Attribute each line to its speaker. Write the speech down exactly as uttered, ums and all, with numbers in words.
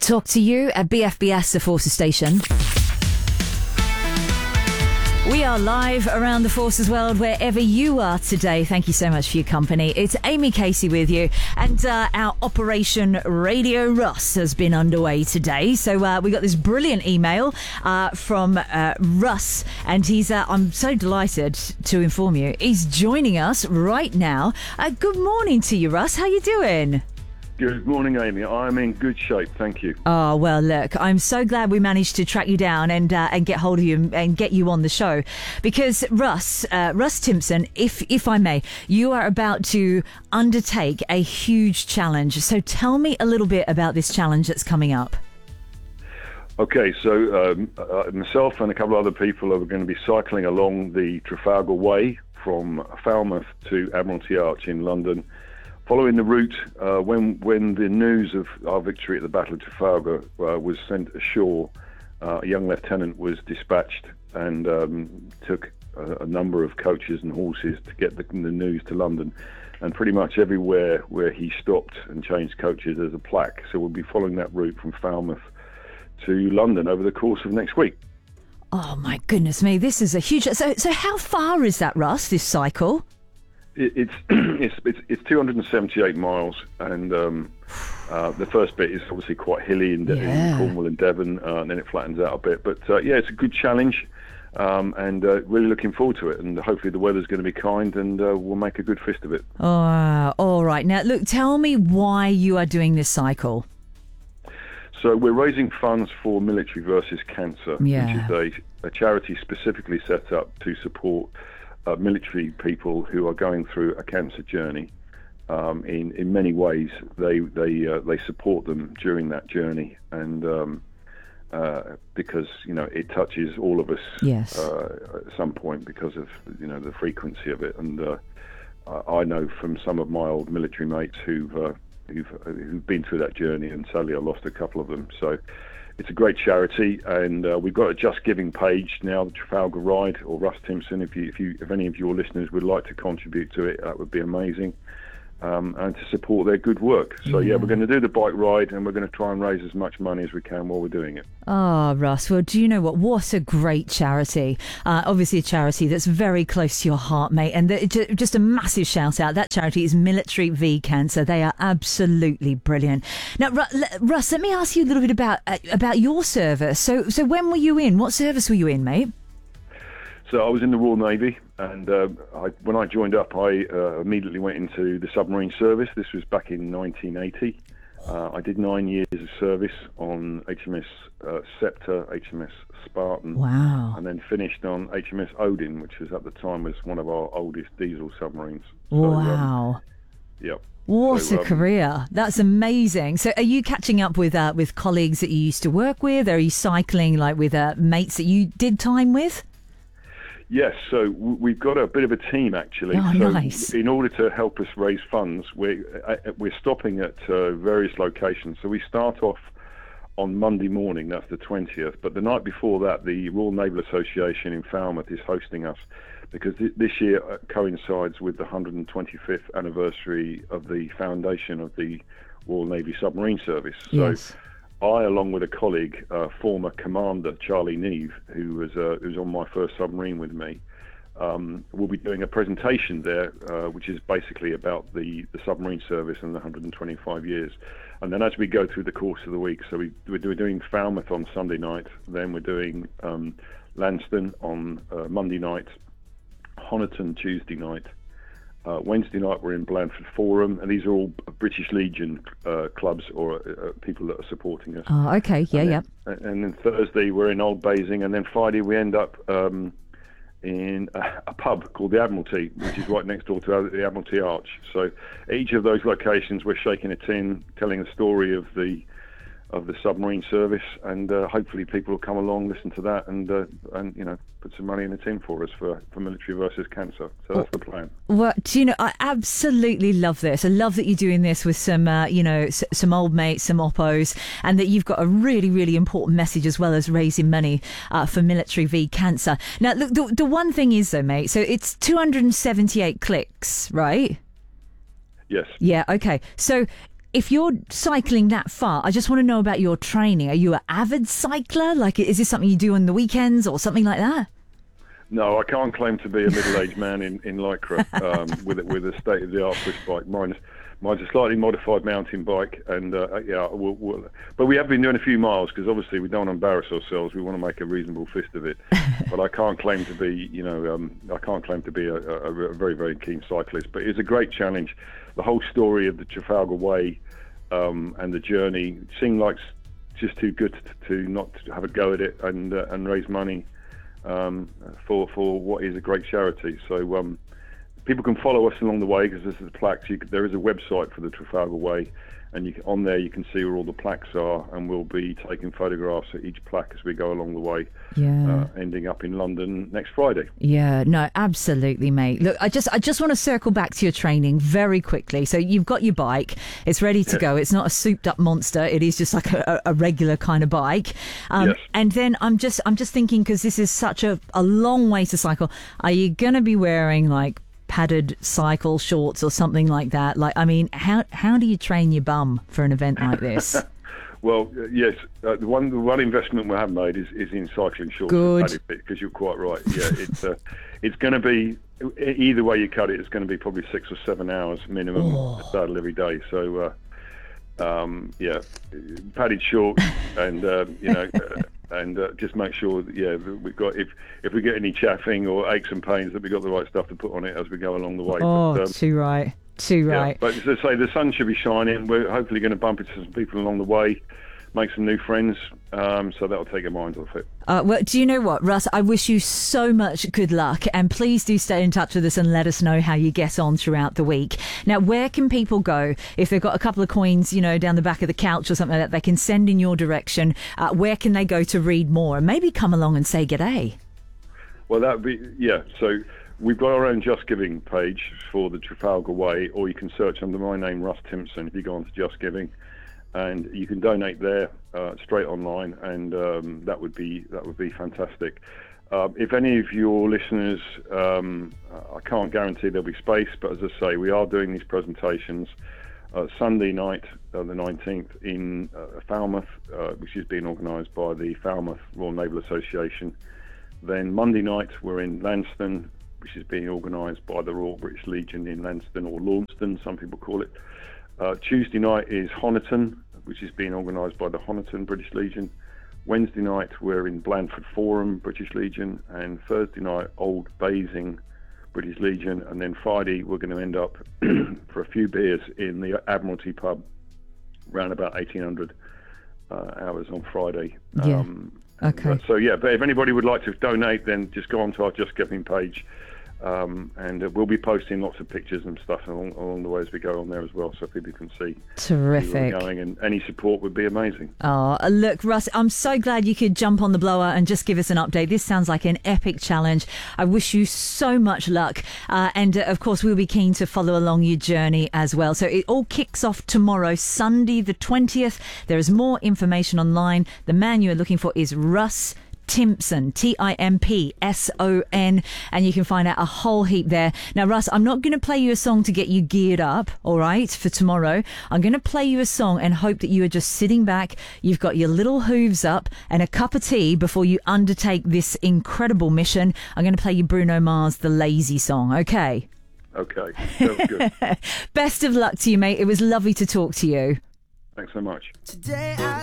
Speaker 1: Talk to you at B F B S, the Forces Station. We are live around the Forces world, wherever you are today. Thank you so much for your company. It's Amy Casey with you, and uh, our Operation Radio Russ has been underway today. So uh, we got this brilliant email uh, from uh, Russ, and he's. Uh, I'm so delighted to inform you he's joining us right now. Uh, good morning to you, Russ. How you doing?
Speaker 2: Good morning, Amy. I'm in good shape, thank you.
Speaker 1: Oh, well, look, I'm so glad we managed to track you down and uh, and get hold of you and, and get you on the show. Because, Russ, uh, Russ Timpson, if, if I may, you are about to undertake a huge challenge. So tell me a little bit about this challenge that's coming up.
Speaker 2: Okay, so um, uh, myself and a couple of other people are going to be cycling along the Trafalgar Way from Falmouth to Admiralty Arch in London. Following the route, uh, when when the news of our victory at the Battle of Trafalgar uh, was sent ashore, uh, a young lieutenant was dispatched and um, took a, a number of coaches and horses to get the, the news to London. And pretty much everywhere where he stopped and changed coaches, there's a plaque. So we'll be following that route from Falmouth to London over the course of next week.
Speaker 1: Oh, my goodness me. This is a huge... So, so how far is that, Russ, this cycle?
Speaker 2: It's, it's it's it's two hundred seventy-eight miles, and um, uh, the first bit is obviously quite hilly in, De-
Speaker 1: yeah.
Speaker 2: in Cornwall and Devon, uh, and then it flattens out a bit. But uh, yeah, it's a good challenge, um, and uh, really looking forward to it. And hopefully the weather's going to be kind, and uh, we'll make a good fist of it.
Speaker 1: Oh, all right. Now, look, tell me why you are doing this cycle.
Speaker 2: So we're raising funds for Military versus Cancer,
Speaker 1: yeah.
Speaker 2: which is a, a charity specifically set up to support Uh, military people who are going through a cancer journey. Um, in in many ways, they they uh, they support them during that journey, and um, uh, because you know it touches all of us
Speaker 1: yes.
Speaker 2: uh, at some point because of you know the frequency of it. And uh, I know from some of my old military mates who've uh, who've who've been through that journey, and sadly I lost a couple of them. So. It's a great charity, and uh, we've got a Just Giving page now, the Trafalgar Ride, or Russ Timpson. If you, if you, if any of your listeners would like to contribute to it, that would be amazing, um, and to support their good work. So yeah, yeah we're going to do the bike ride, and we're going to try and raise as much money as we can while we're doing it.
Speaker 1: Oh, Russ, well, do you know what? What a great charity. Uh, obviously a charity that's very close to your heart, mate. And the, just a massive shout out. That charity is Military v Cancer. They are absolutely brilliant. Now, Russ, let me ask you a little bit about uh, about your service. So, so when were you in? What service were you in, mate?
Speaker 2: So I was in the Royal Navy, and uh, I, when I joined up, I uh, immediately went into the submarine service. This was back in nineteen eighty. Uh, I did nine years of service on H M S uh, Scepter, H M S Spartan,
Speaker 1: wow,
Speaker 2: and then finished on H M S Odin, which was at the time was one of our oldest diesel submarines.
Speaker 1: So, wow. Um,
Speaker 2: yep.
Speaker 1: What
Speaker 2: so,
Speaker 1: a
Speaker 2: um,
Speaker 1: career. That's amazing. So are you catching up with uh, with colleagues that you used to work with? Or are you cycling like with uh, mates that you did time with?
Speaker 2: Yes, so we've got a bit of a team actually.
Speaker 1: Oh,
Speaker 2: so
Speaker 1: nice.
Speaker 2: In order to help us raise funds, we're we're stopping at uh, various locations. So we start off on Monday morning, that's the twentieth. But the night before that, the Royal Naval Association in Falmouth is hosting us, because th- this year coincides with the one hundred twenty-fifth anniversary of the foundation of the Royal Navy Submarine Service. So.
Speaker 1: Yes.
Speaker 2: I, along with a colleague, uh, former Commander Charlie Neve, who was uh, who was on my first submarine with me, um, will be doing a presentation there, uh, which is basically about the, the submarine service and the one hundred twenty-five years. And then as we go through the course of the week, so we, we're doing Falmouth on Sunday night, then we're doing um, Lanston on uh, Monday night, Honiton Tuesday night, Uh, Wednesday night we're in Blandford Forum, and these are all British Legion uh, clubs or uh, people that are supporting us.
Speaker 1: Oh, okay, yeah,
Speaker 2: and
Speaker 1: yeah.
Speaker 2: Then, and then Thursday we're in Old Basing, and then Friday we end up um, in a, a pub called the Admiralty, which is right next door to the Admiralty Arch. So each of those locations we're shaking a tin, telling the story of the of the submarine service, and uh, hopefully people will come along, listen to that, and uh, and you know put some money in the tin for us for, for Military versus Cancer. So that's the plan.
Speaker 1: Well, do you know, I absolutely love this. I love that you're doing this with some, uh, you know, s- some old mates, some oppos, and that you've got a really, really important message as well as raising money uh, for Military v Cancer. Now, look, the, the one thing is though, mate, so it's two hundred seventy-eight clicks, right?
Speaker 2: Yes.
Speaker 1: Yeah, okay. So if you're cycling that far, I just want to know about your training. Are you an avid cycler? Like, is this something you do on the weekends or something like that?
Speaker 2: No, I can't claim to be a middle-aged man in, in Lycra um, with, with a state-of-the-art push bike. Mine's, mine's a slightly modified mountain bike, and uh, yeah, we'll, we'll, but we have been doing a few miles because obviously we don't embarrass ourselves. We want to make a reasonable fist of it. But I can't claim to be, you know, um, I can't claim to be a, a, a very, very keen cyclist. But it's a great challenge. The whole story of the Trafalgar Way um, and the journey seemed like just too good to, to not have a go at it and uh, and raise money um, for for what is a great charity. So um, people can follow us along the way because there's the plaques. You, there is a website for the Trafalgar Way, and you can, on there you can see where all the plaques are, and we'll be taking photographs of each plaque as we go along the way,
Speaker 1: yeah.
Speaker 2: uh, ending up in London next Friday.
Speaker 1: Yeah, no, absolutely, mate. Look, I just I just want to circle back to your training very quickly. So you've got your bike, it's ready to
Speaker 2: Yes.
Speaker 1: go. It's not a souped up monster. It is just like a, a regular kind of bike. Um,
Speaker 2: Yes.
Speaker 1: And then I'm just I'm just thinking, because this is such a, a long way to cycle, are you going to be wearing like padded cycle shorts or something like that? Like, I mean, how how do you train your bum for an event like this?
Speaker 2: Well, uh, yes, uh, the one the one investment we have made is, is in cycling shorts.
Speaker 1: Good.
Speaker 2: Because you're quite right. Yeah, it's uh, it's going to be, either way you cut it, it's going to be probably six or seven hours minimum
Speaker 1: Oh.
Speaker 2: to saddle every day. So, uh, um, yeah, padded shorts and uh, you know, uh, and uh, just make sure that yeah that we've got, if if we get any chaffing or aches and pains, that we've got the right stuff to put on it as we go along the way.
Speaker 1: Oh,
Speaker 2: But, um,
Speaker 1: too right. Too
Speaker 2: yeah,
Speaker 1: right.
Speaker 2: but as I say, the sun should be shining. We're hopefully going to bump into some people along the way, make some new friends, um, so that'll take our minds off it.
Speaker 1: Uh, well, do you know what, Russ? I wish you so much good luck, and please do stay in touch with us and let us know how you get on throughout the week. Now, where can people go if they've got a couple of coins, you know, down the back of the couch or something like that they can send in your direction? Uh, where can they go to read more and maybe come along and say g'day?
Speaker 2: Well, that'd be, yeah, so we've got our own Just Giving page for the Trafalgar Way, or you can search under my name, Russ Timpson, if you go onto Just Giving, and you can donate there uh, straight online, and um, that would be that would be fantastic. Uh, if any of your listeners, um, I can't guarantee there'll be space, but as I say, we are doing these presentations uh, Sunday night, uh, the nineteenth, in uh, Falmouth, uh, which is being organised by the Falmouth Royal Naval Association. Then Monday night, we're in Lanston, which is being organised by the Royal British Legion in Lanston, or Launceston, some people call it. Uh, Tuesday night is Honiton, which is being organised by the Honiton British Legion. Wednesday night, we're in Blandford Forum, British Legion, and Thursday night, Old Basing, British Legion, and then Friday, we're going to end up for a few beers in the Admiralty pub, around about eighteen hundred uh, hours on Friday.
Speaker 1: Yeah.
Speaker 2: Um,
Speaker 1: Okay.
Speaker 2: And, uh, so yeah, but if anybody would like to donate, then just go onto our Just Giving page, um, and uh, we'll be posting lots of pictures and stuff along, along the way as we go on there as well, so people can see
Speaker 1: Terrific.
Speaker 2: where we're going, and any support would be amazing.
Speaker 1: Oh, look, Russ, I'm so glad you could jump on the blower and just give us an update. This sounds like an epic challenge. I wish you so much luck. Uh, and, uh, of course, we'll be keen to follow along your journey as well. So it all kicks off tomorrow, Sunday the twentieth. There is more information online. The man you are looking for is Russ Timpson, T I M P S O N, and you can find out a whole heap there. Now, Russ, I'm not going to play you a song to get you geared up, all right, for tomorrow. I'm going to play you a song and hope that you are just sitting back, you've got your little hooves up and a cup of tea before you undertake this incredible mission. I'm going to play you Bruno Mars' The Lazy Song, okay?
Speaker 2: Okay, sounds good.
Speaker 1: Best of luck to you, mate. It was lovely to talk to you.
Speaker 2: Thanks so much.
Speaker 3: Today I